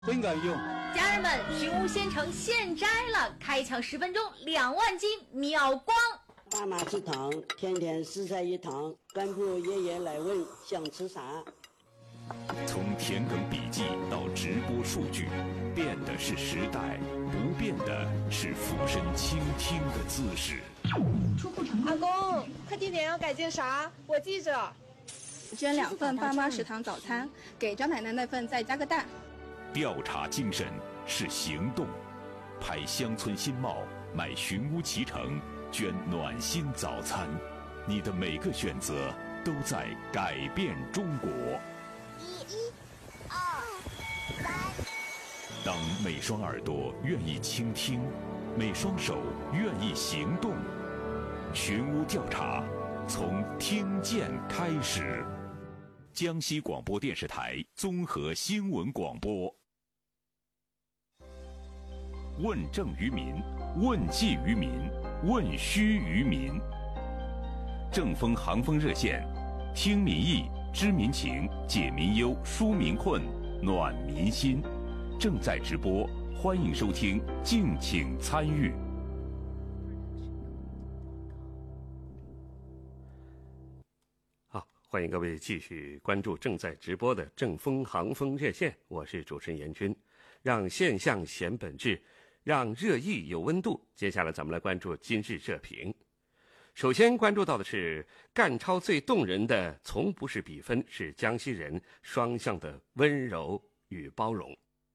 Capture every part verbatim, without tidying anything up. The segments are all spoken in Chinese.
真敢用！ 家人们，寻乌县城现摘了，开抢十分钟两万斤秒光。 爸妈吃糖，天天四菜一汤，干部爷爷来问想吃啥。 从田埂笔记到直播数据，变的是时代，不变的是俯身倾听的姿势。 初步成功。 阿公，快递点要改件啥？我记着。 捐两份爸妈食堂早餐，给张奶奶那份再加个蛋。 调查精神是行动，拍乡村新貌，买寻乌脐橙，捐暖心早餐，你的每个选择都在改变中国。 一、二、三。 当每双耳朵愿意倾听，每双手愿意行动，寻乌调查从听见开始。江西广播电视台综合新闻广播。问政于民，问计于民，问需于民。正风航风热线，听民意，知民情，解民忧，纾民困，暖民心。正在直播，欢迎收听，敬请参与。 好，欢迎各位继续关注正在直播的正风航风热线，我是主持人严军。让现象显本质，让热议有温度。接下来咱们来关注今日热评。首先关注到的是赣超最动人的从不是比分，是江西人双向的温柔与包容。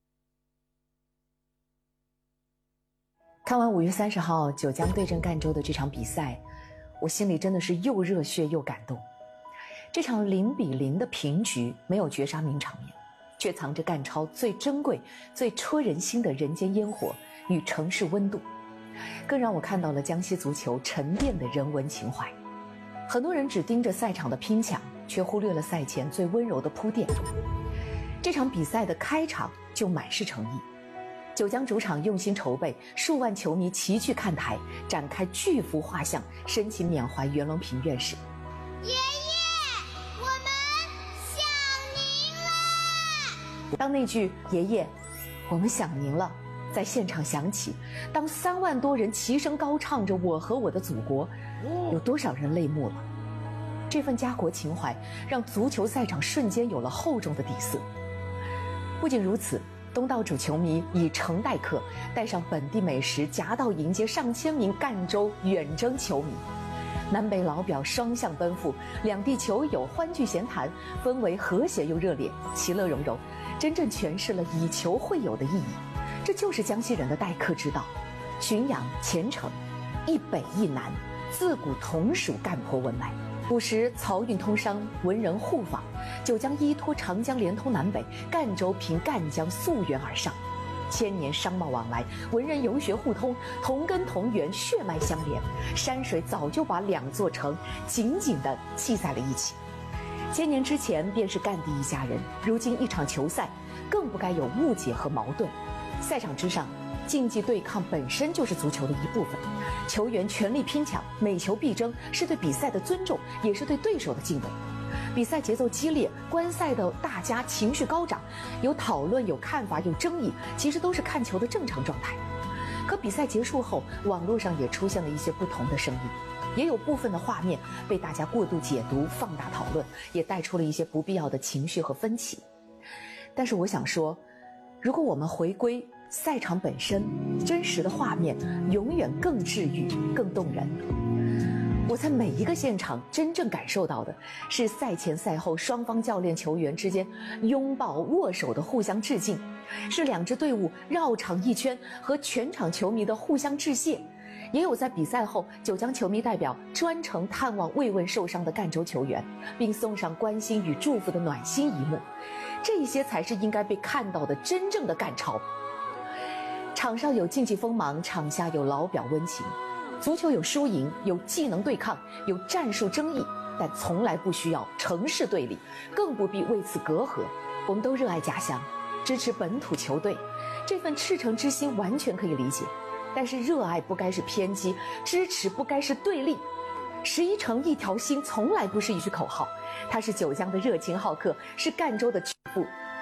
看完五月三十号九江对阵赣州的这场比赛，我心里真的是又热血又感动。这场零比零的平局没有绝杀名场面，却藏着赣超最珍贵、最戳人心的人间烟火与城市温度，更让我看到了江西足球沉淀的人文情怀。很多人只盯着赛场的拼抢，却忽略了赛前最温柔的铺垫。这场比赛的开场就满是诚意，九江主场用心筹备，数万球迷齐聚看台，展开巨幅画像，深情缅怀袁隆平院士。 爷爷，我们想您了。 当那句“爷爷，我们想您了”在现场响起，当三万多人齐声高唱着“我和我的祖国”，有多少人泪目了？这份家国情怀让足球赛场瞬间有了厚重的底色。不仅如此，东道主球迷以诚待客，带上本地美食夹道迎接上千名赣州远征球迷。南北老表双向奔赴，两地球友欢聚闲谈，氛围和谐又热烈，其乐融融，真正诠释了以球会友的意义。这就是江西人的待客之道，驯养虔诚，一北一南，自古同属赣颇文脉。古时漕运通商，文人互访，九江依托长江连通南北，赣州凭赣江溯源而上，千年商贸往来，文人游学互通，同根同源，血脉相连，山水早就把两座城紧紧地系在了一起。千年之前便是赣地一家人，如今一场球赛更不该有误解和矛盾。赛场之上，竞技对抗本身就是足球的一部分，球员全力拼抢，每球必争，是对比赛的尊重，也是对对手的敬畏。比赛节奏激烈，观赛的大家情绪高涨，有讨论，有看法，有争议，其实都是看球的正常状态。可比赛结束后，网络上也出现了一些不同的声音，也有部分的画面被大家过度解读、放大讨论，也带出了一些不必要的情绪和分歧。但是我想说，如果我们回归赛场本身，真实的画面永远更治愈、更动人。我在每一个现场真正感受到的是赛前赛后双方教练球员之间拥抱握手的互相致敬，是两支队伍绕场一圈和全场球迷的互相致谢，也有在比赛后九江球迷代表专程探望慰问受伤的赣州球员，并送上关心与祝福的暖心一幕。这些才是应该被看到的真正的赣超。场上有竞技锋芒，场下有老表温情。足球有输赢，有技能对抗，有战术争议，但从来不需要城市对立，更不必为此隔阂。我们都热爱家乡，支持本土球队，这份赤诚之心完全可以理解。但是热爱不该是偏激，支持不该是对立。十一城一条心从来不是一句口号，它是九江的热情好客，是赣州的曲阜，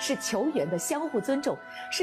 是球员的相互尊重，是